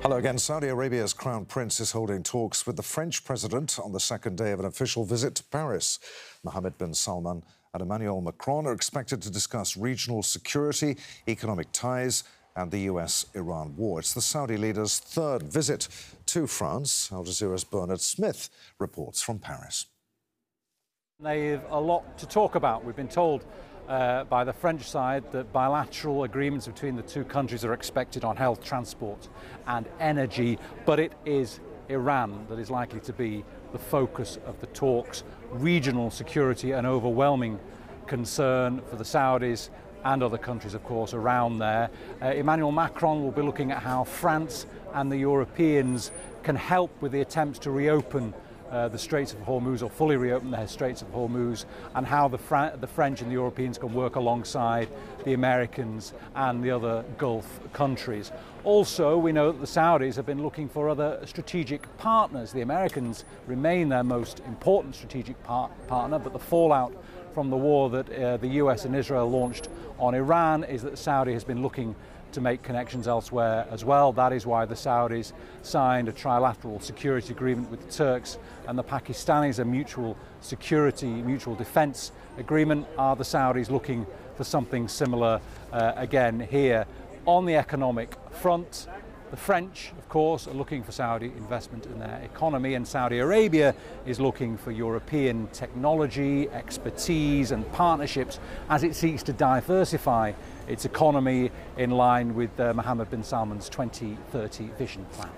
Hello again. Saudi Arabia's Crown Prince is holding talks with the French president on the second day of an official visit to Paris. Mohammed bin Salman and Emmanuel Macron are expected to discuss regional security, economic ties and the US-Iran war. It's the Saudi leader's third visit to France. Al Jazeera's Bernard Smith reports from Paris. They have a lot to talk about. We've been told by the French side that bilateral agreements between the two countries are expected on health, transport and energy, but it is Iran that is likely to be the focus of the talks. Regional security, an overwhelming concern for the Saudis and other countries, of course, around there. Emmanuel Macron will be looking at how France and the Europeans can help with the attempts to reopen the Straits of Hormuz, or fully reopen the Straits of Hormuz, and how the French and the Europeans can work alongside the Americans and the other Gulf countries. Also, we know that the Saudis have been looking for other strategic partners. The Americans remain their most important strategic partner, but the fallout from the war that the US and Israel launched on Iran is that Saudi has been looking to make connections elsewhere as well. That is why the Saudis signed a trilateral security agreement with the Turks and the Pakistanis, a mutual security, mutual defense agreement. Are the Saudis looking for something similar again here? On the economic front, the French, of course, are looking for Saudi investment in their economy, and Saudi Arabia is looking for European technology, expertise and partnerships as it seeks to diversify its economy in line with Mohammed bin Salman's 2030 vision plan.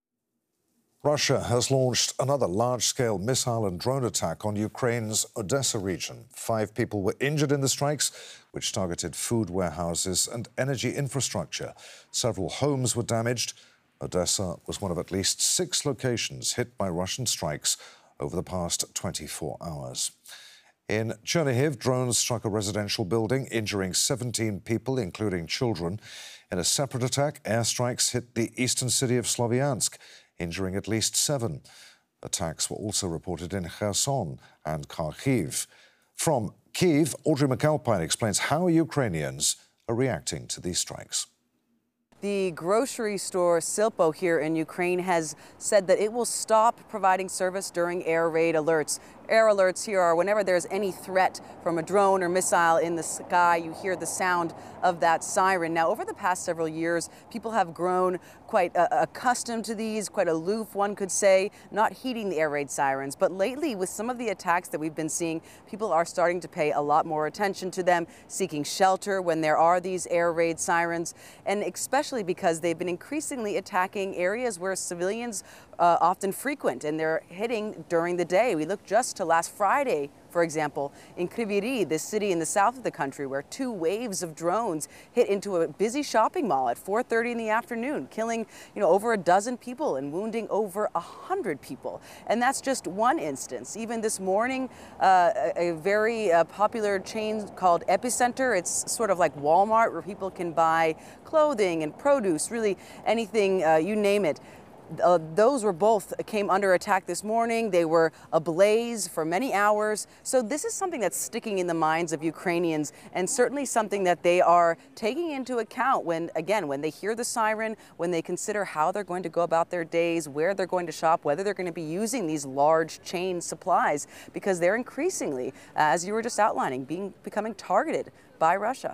Russia has launched another large-scale missile and drone attack on Ukraine's Odessa region. 5 people were injured in the strikes, which targeted food warehouses and energy infrastructure. Several homes were damaged. Odessa was one of at least 6 locations hit by Russian strikes over the past 24 hours. In Chernihiv, drones struck a residential building, injuring 17 people, including children. In a separate attack, airstrikes hit the eastern city of Sloviansk, injuring at least 7. Attacks were also reported in Kherson and Kharkiv. From Kyiv, Audrey McAlpine explains how Ukrainians are reacting to these strikes. The grocery store Silpo here in Ukraine has said that it will stop providing service during air raid alerts. Air alerts here are whenever there's any threat from a drone or missile in the sky, you hear the sound of that siren. Now, over the past several years, people have grown quite accustomed to these, quite aloof, one could say, not heeding the air raid sirens. But lately, with some of the attacks that we've been seeing, people are starting to pay a lot more attention to them, seeking shelter when there are these air raid sirens, and especially because they've been increasingly attacking areas where civilians often frequent, and they're hitting during the day. We look just to last Friday, for example, in Kryvyi Rih, this city in the south of the country, where 2 waves of drones hit into a busy shopping mall at 4:30 in the afternoon, killing over a dozen people and wounding over 100 people. And that's just one instance. Even this morning, a very popular chain called Epicenter, it's sort of like Walmart, where people can buy clothing and produce, really anything, you name it. Those were both came under attack this morning. They were ablaze for many hours. So this is something that's sticking in the minds of Ukrainians, and certainly something that they are taking into account when they hear the siren, when they consider how they're going to go about their days, where they're going to shop, whether they're going to be using these large chain supplies, because they're increasingly, as you were just outlining, becoming targeted by Russia.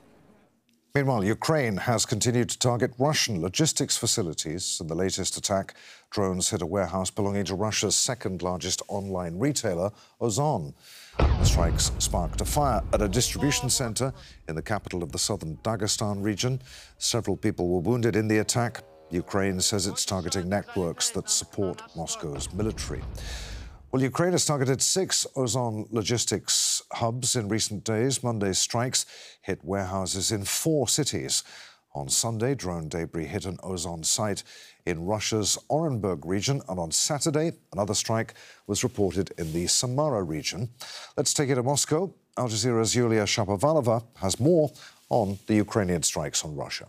Meanwhile, Ukraine has continued to target Russian logistics facilities. In the latest attack, drones hit a warehouse belonging to Russia's second-largest online retailer, Ozon. The strikes sparked a fire at a distribution center in the capital of the southern Dagestan region. Several people were wounded in the attack. Ukraine says it's targeting networks that support Moscow's military. Well, Ukraine has targeted 6 Ozon logistics hubs in recent days. Monday's strikes hit warehouses in 4 cities. On Sunday, drone debris hit an Ozon site in Russia's Orenburg region, and on Saturday, another strike was reported in the Samara region. Let's take it to Moscow. Al Jazeera's Yulia Shapovalova has more on the Ukrainian strikes on Russia.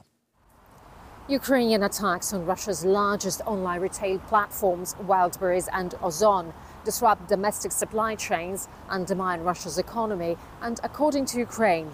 Ukrainian attacks on Russia's largest online retail platforms, Wildberries and Ozon, disrupt domestic supply chains, undermine Russia's economy, and according to Ukraine,